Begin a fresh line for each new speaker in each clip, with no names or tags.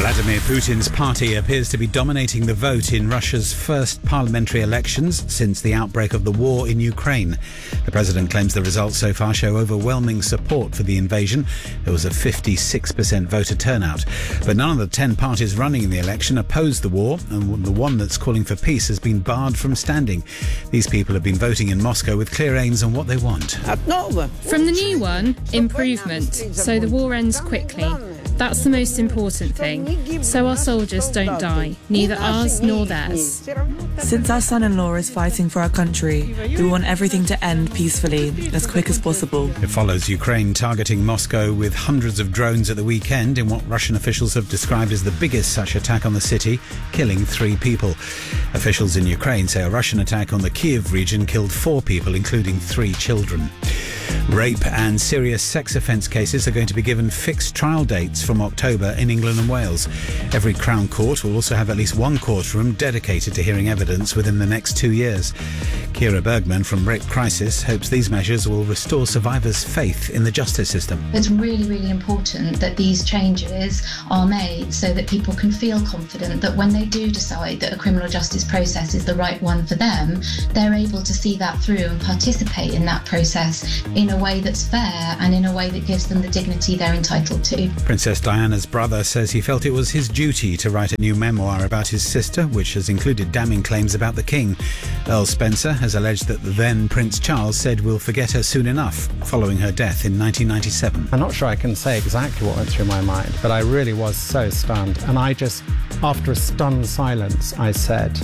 Vladimir Putin's party appears to be dominating the vote in Russia's first parliamentary elections since the outbreak of the war in Ukraine. The president claims the results so far show overwhelming support for the invasion. There was a 56% voter turnout. But none of the 10 parties running in the election oppose the war, and the one that's calling for peace has been barred from standing. These people have been voting in Moscow with clear aims on what they want.
From the new one, improvement, so the war ends quickly. That's the most important thing. So our soldiers don't die, neither ours nor theirs.
Since our son-in-law is fighting for our country, we want everything to end peacefully, as quick as possible.
It follows Ukraine targeting Moscow with hundreds of drones at the weekend in what Russian officials have described as the biggest such attack on the city, killing 3 people. Officials in Ukraine say a Russian attack on the Kyiv region killed 4 people, including 3 children. Rape and serious sex offence cases are going to be given fixed trial dates from October in England and Wales. Every Crown Court will also have at least one courtroom dedicated to hearing evidence within the next 2 years. Kira Bergman from Rape Crisis hopes these measures will restore survivors' faith in the justice system.
It's really, really important that these changes are made so that people can feel confident that when they do decide that a criminal justice process is the right one for them, they're able to see that through and participate in that process in a way that's fair and in a way that gives them the dignity they're entitled to.
Princess Diana's brother says he felt it was his duty to write a new memoir about his sister, which has included damning claims about the King. Earl Spencer has alleged that the then Prince Charles said we'll forget her soon enough, following her death in 1997.
I'm not sure I can say exactly what went through my mind, but I really was so stunned. And I just, after a stunned silence, I said,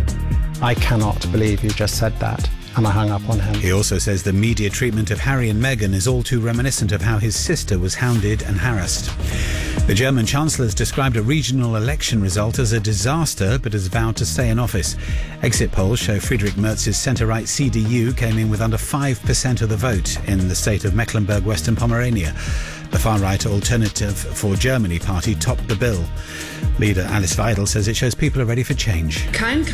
"I cannot believe you just said that." And I hung up on him.
He also says the media treatment of Harry and Meghan is all too reminiscent of how his sister was hounded and harassed. The German Chancellor has described a regional election result as a disaster, but has vowed to stay in office. Exit polls show Friedrich Merz's centre-right CDU came in with under 5% of the vote in the state of Mecklenburg-Western Pomerania. The far-right Alternative for Germany party topped the bill. Leader Alice Weidel says it shows people are ready for change.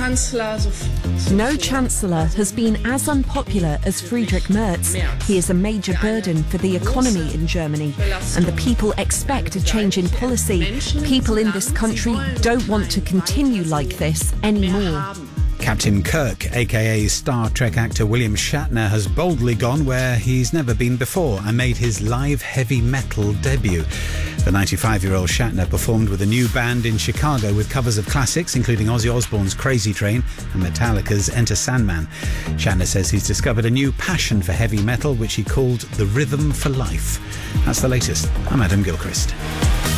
No Chancellor has been as unpopular as Friedrich Merz. He is a major burden for the economy in Germany, and the people expect a change in policy. People in this country don't want to continue like this anymore.
Captain Kirk, a.k.a. Star Trek actor William Shatner, has boldly gone where he's never been before and made his live heavy metal debut. The 95-year-old Shatner performed with a new band in Chicago with covers of classics, including Ozzy Osbourne's Crazy Train and Metallica's Enter Sandman. Shatner says he's discovered a new passion for heavy metal, which he called the rhythm for life. That's the latest. I'm Adam Gilchrist.